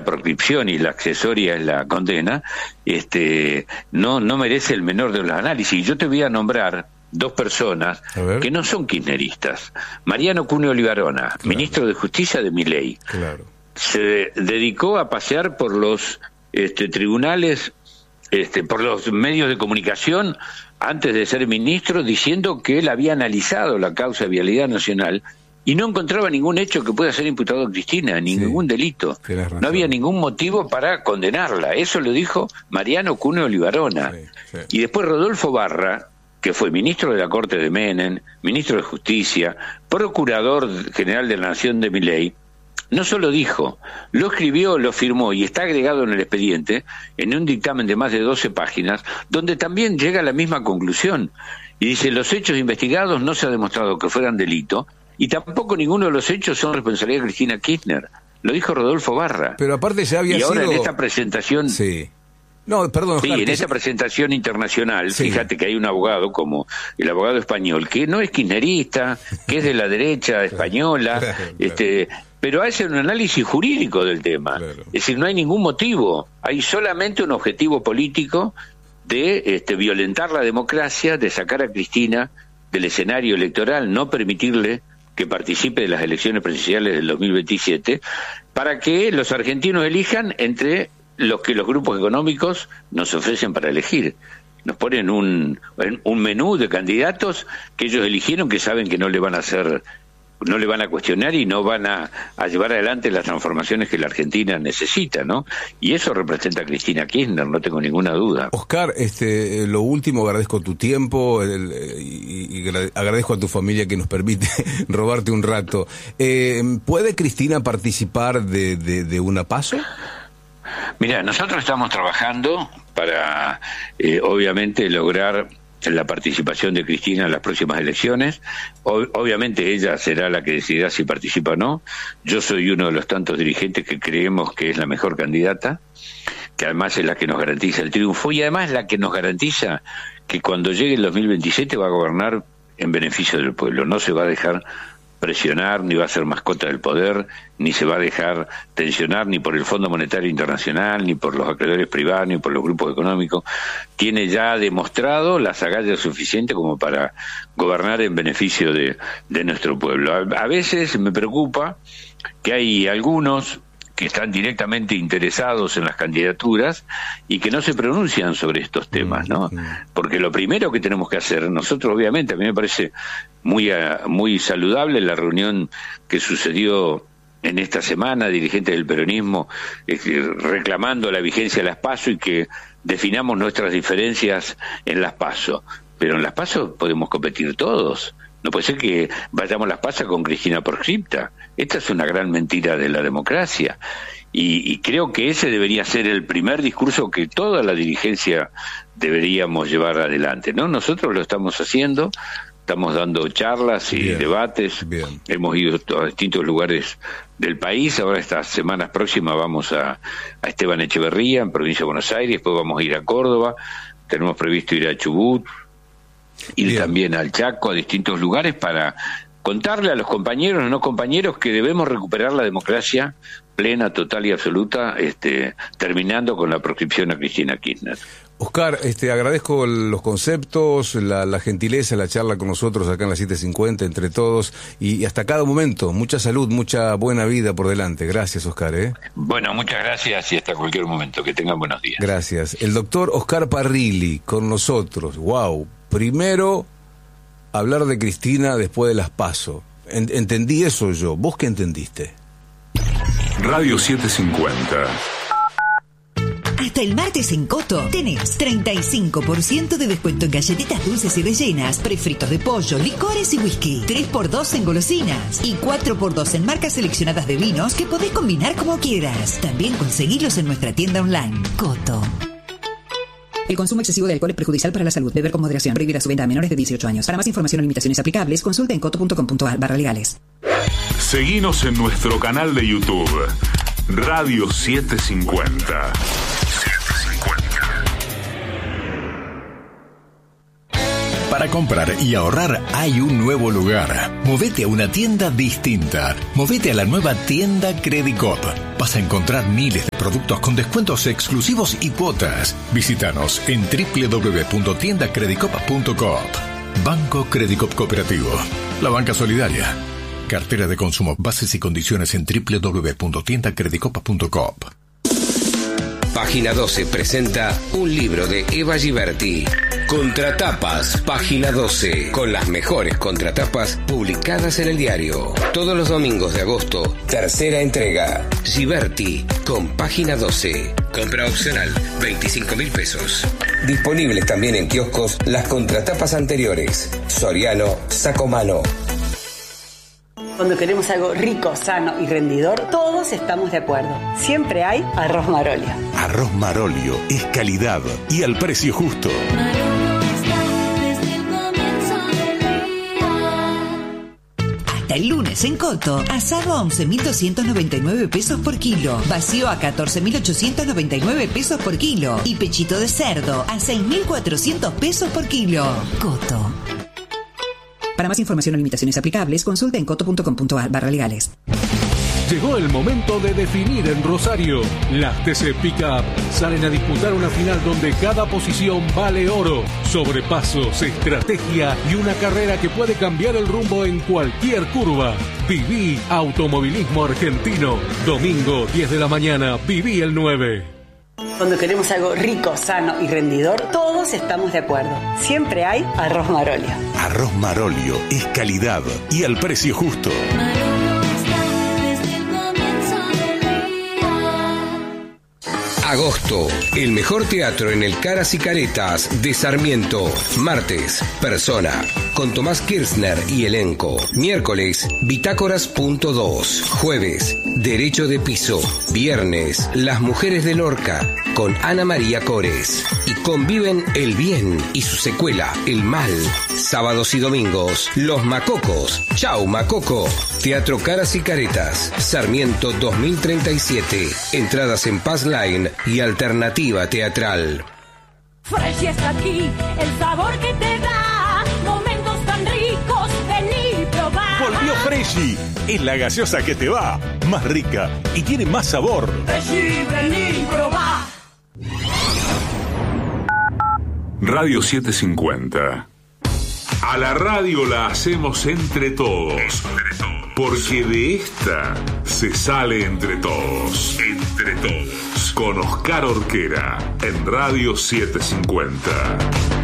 la proscripción y la accesoria es la condena, no merece el menor de los análisis. Yo te voy a nombrar dos personas que no son kirchneristas. Mariano Cuneo Libarona, ministro de Justicia de Milei, se dedicó a pasear por los tribunales, por los medios de comunicación antes de ser ministro, diciendo que él había analizado la causa de vialidad nacional y no encontraba ningún hecho que pueda ser imputado a Cristina, ningún delito. No había ningún motivo para condenarla. Eso lo dijo Mariano Cuneo Libarona. Y después Rodolfo Barra, que fue ministro de la Corte de Menem, ministro de Justicia, procurador general de la Nación de Milei, no solo dijo, lo escribió, lo firmó y está agregado en el expediente, en un dictamen de más de 12 páginas, donde también llega a la misma conclusión. Y dice, los hechos investigados no se ha demostrado que fueran delito, y tampoco ninguno de los hechos son responsabilidad de Cristina Kirchner. Lo dijo Rodolfo Barra. Pero aparte ya había sido... Y ahora en esta presentación... No, perdón, Oscar, en esta presentación internacional, fíjate que hay un abogado como el abogado español, que no es kirchnerista, que es de la derecha española, pero hace un análisis jurídico del tema. Es decir, no hay ningún motivo, hay solamente un objetivo político de violentar la democracia, de sacar a Cristina del escenario electoral, no permitirle que participe de las elecciones presidenciales del 2027, para que los argentinos elijan entre los que los grupos económicos nos ofrecen para elegir. Nos ponen un menú de candidatos que ellos eligieron, que saben que no le van a cuestionar y no van a llevar adelante las transformaciones que la Argentina necesita, ¿no? Y eso representa a Cristina Kirchner, no tengo ninguna duda. Oscar, lo último, agradezco tu tiempo y agradezco a tu familia que nos permite robarte un rato. ¿Puede Cristina participar de una PASO? Mira, nosotros estamos trabajando para, obviamente, lograr la participación de Cristina en las próximas elecciones. Obviamente ella será la que decidirá si participa o no. Yo soy uno de los tantos dirigentes que creemos que es la mejor candidata, que además es la que nos garantiza el triunfo y además la que nos garantiza que cuando llegue el 2027 va a gobernar en beneficio del pueblo. No se va a dejar presionar, ni va a ser mascota del poder, ni se va a dejar tensionar ni por el Fondo Monetario Internacional, ni por los acreedores privados, ni por los grupos económicos. Tiene ya demostrado las agallas suficientes como para gobernar en beneficio de nuestro pueblo. A veces me preocupa que hay algunos que están directamente interesados en las candidaturas y que no se pronuncian sobre estos temas, ¿no? Porque lo primero que tenemos que hacer, nosotros obviamente, a mí me parece muy saludable la reunión que sucedió en esta semana, dirigentes del peronismo reclamando la vigencia de las PASO y que definamos nuestras diferencias en las PASO. Pero en las PASO podemos competir todos. No puede ser que vayamos a las PASO con Cristina proscripta. Esta es una gran mentira de la democracia. Y creo que ese debería ser el primer discurso que toda la dirigencia deberíamos llevar adelante, ¿no? Nosotros lo estamos haciendo, estamos dando charlas y debates. Hemos ido a distintos lugares del país. Ahora estas semanas próximas vamos a Esteban Echeverría, en provincia de Buenos Aires. Después vamos a ir a Córdoba. Tenemos previsto ir a Chubut, ir también al Chaco, a distintos lugares para contarle a los compañeros, no compañeros, que debemos recuperar la democracia plena, total y absoluta, terminando con la proscripción a Cristina Kirchner. Oscar, agradezco los conceptos, la gentileza, la charla con nosotros acá en la 750, entre todos, y hasta cada momento. Mucha salud, mucha buena vida por delante. Gracias, Oscar. Bueno, muchas gracias y hasta cualquier momento. Que tengan buenos días. Gracias. El doctor Oscar Parrilli con nosotros. Wow. Primero, hablar de Cristina después de las PASO. Entendí eso yo. ¿Vos qué entendiste? Radio 750. Hasta el martes en Coto tenés 35% de descuento en galletitas dulces y rellenas, prefritos de pollo, licores y whisky, 3x2 en golosinas y 4x2 en marcas seleccionadas de vinos que podés combinar como quieras. También conseguilos en nuestra tienda online. Coto. El consumo excesivo de alcohol es perjudicial para la salud. Beber con moderación. Prohibida su venta a menores de 18 años. Para más información o limitaciones aplicables, consulta en coto.com.ar/legales. Seguinos en nuestro canal de YouTube, Radio 750. Para comprar y ahorrar hay un nuevo lugar. Movete a una tienda distinta. Movete a la nueva tienda Credicop. vas a encontrar miles de productos con descuentos exclusivos y cuotas. Visítanos en www.tiendacredicop.coop. Banco Credicop Cooperativo. La banca solidaria. Cartera de consumo. Bases y condiciones en www.tiendacredicop.coop. Página 12 presenta un libro de Eva Giberti. Contratapas, Página 12, con las mejores contratapas publicadas en el diario. Todos los domingos de agosto, tercera entrega. Giberti, con Página 12. Compra opcional, 25.000 pesos. Disponibles también en kioscos las contratapas anteriores. Soriano, Sacomano. Cuando queremos algo rico, sano y rendidor, todos estamos de acuerdo. Siempre hay Arroz Marolio. Arroz Marolio es calidad y al precio justo. Hasta el lunes en Coto, asado a 11.299 pesos por kilo, vacío a 14.899 pesos por kilo y pechito de cerdo a 6.400 pesos por kilo. Coto. Para más información o limitaciones aplicables, consulta en coto.com.ar/legales. Llegó el momento de definir en Rosario. Las TC Pickup salen a disputar una final donde cada posición vale oro. Sobrepasos, estrategia y una carrera que puede cambiar el rumbo en cualquier curva. Viví Automovilismo Argentino. Domingo, 10 de la mañana, Viví el 9. Cuando queremos algo rico, sano y rendidor, todos estamos de acuerdo. Siempre hay Arroz Marolio. Arroz Marolio es calidad y al precio justo. Agosto, el mejor teatro en el Caras y Caretas de Sarmiento. Martes, Persona, con Tomás Kirchner y elenco. Miércoles, Bitácoras.2. Jueves, Derecho de Piso. Viernes, Las Mujeres de Lorca, con Ana María Cores. Y conviven el bien y su secuela, el mal. Sábados y domingos, Los Macocos. Chau, Macoco. Teatro Caras y Caretas, Sarmiento 2037. Entradas en Pass Line y Alternativa Teatral. Fresh está aquí, el sabor que te da momentos tan ricos, vení probar. Volvió Freshy, es la gaseosa que te va, más rica y tiene más sabor. Freshy, vení probar. Radio 750. A la radio la hacemos entre todos. Porque de esta se sale entre todos. Entre todos. Con Oscar Orquera en Radio 750.